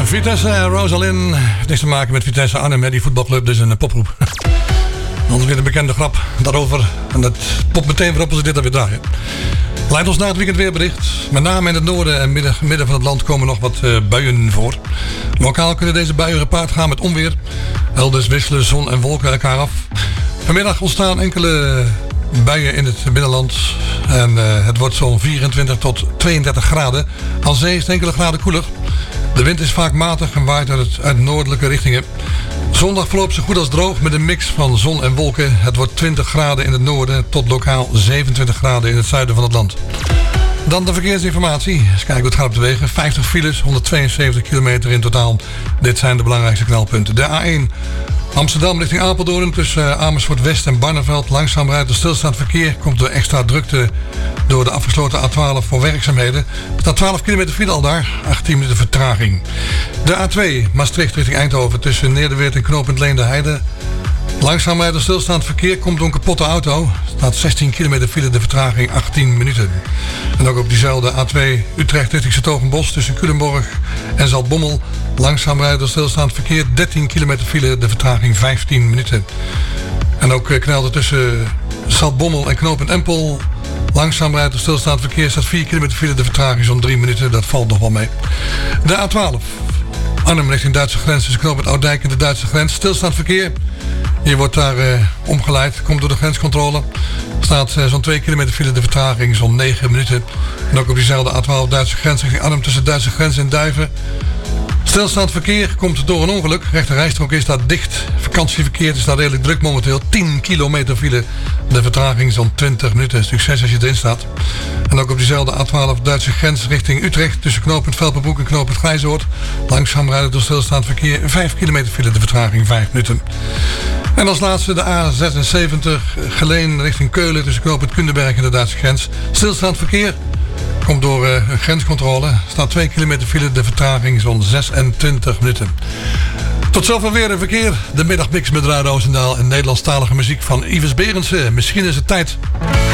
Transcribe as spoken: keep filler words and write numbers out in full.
Vitesse en Rosalind. Het niks te maken met Vitesse Arnhem, hè, die voetbalclub, dus een popgroep. Anders weer een bekende grap daarover. En dat popt meteen weer op als we dit dan weer draaien. Leidt ons naar het weekend weerbericht. Met name in het noorden en midden, midden van het land komen nog wat uh, buien voor. Lokaal kunnen deze buien gepaard gaan met onweer. Elders wisselen zon en wolken elkaar af. Vanmiddag ontstaan enkele buien in het binnenland. En uh, het wordt zo'n vierentwintig tot tweeëndertig graden. Aan zee is het enkele graden koeler. De wind is vaak matig en waait uit, het, uit noordelijke richtingen. Zondag verloopt zo goed als droog met een mix van zon en wolken. Het wordt twintig graden in het noorden tot lokaal zevenentwintig graden in het zuiden van het land. Dan de verkeersinformatie. Eens kijken hoe het gaat op de wegen. vijftig files, honderdtweeënzeventig kilometer in totaal. Dit zijn de belangrijkste knelpunten. De A één Amsterdam richting Apeldoorn tussen Amersfoort West en Barneveld. Langzaam rijdt er stilstaand verkeer. Komt door extra drukte door de afgesloten A twaalf voor werkzaamheden. Er staat twaalf kilometer file al daar. achttien minuten vertraging. De A twee Maastricht richting Eindhoven tussen Neerdeweert en knooppunt Leende Heide. Langzaam rijdt er stilstaand verkeer. Komt door een kapotte auto. Er staat zestien kilometer file, de vertraging achttien minuten. En ook op diezelfde A twee Utrecht richting 's-Hertogenbosch tussen Culemborg en Zaltbommel. Langzaam rijdt er stilstaand verkeer. dertien kilometer file, de vertraging vijftien minuten. En ook knelde tussen Zaltbommel en knooppunt Empel. Langzaam rijdt er stilstaand verkeer. Staat vier kilometer file, de vertraging zo'n drie minuten. Dat valt nog wel mee. De A twaalf Arnhem richting Duitse grens tussen knooppunt Oudijk en de Duitse grens. Stilstaand verkeer. Je wordt daar uh, omgeleid, komt door de grenscontrole. Er staat uh, zo'n twee kilometer file, de vertraging zo'n negen minuten. En ook op diezelfde A twaalf Duitse grens richting Arnhem tussen de Duitse grens en Duiven. Stilstaand verkeer komt door een ongeluk. Rechte rijstrook is daar dicht. Vakantieverkeer is daar redelijk druk momenteel. tien kilometer file, de vertraging zo'n twintig minuten. Succes als je erin staat. En ook op diezelfde A twaalf Duitse grens richting Utrecht tussen knooppunt Velperbroek en knooppunt Grijzoord. Langzaam rijden door stilstaand verkeer. vijf kilometer file, de vertraging vijf minuten. En als laatste de A zesenzeventig Geleen richting Keulen tussen knooppunt Kundenberg en de Duitse grens. Stilstaand verkeer. Komt door uh, een grenscontrole. Staat twee kilometer file, de vertraging zo'n zesentwintig minuten. Tot zover weer een verkeer. De middagmix met Raad Roosendaal en Nederlandstalige muziek van Ives Berendsen. Misschien is het tijd.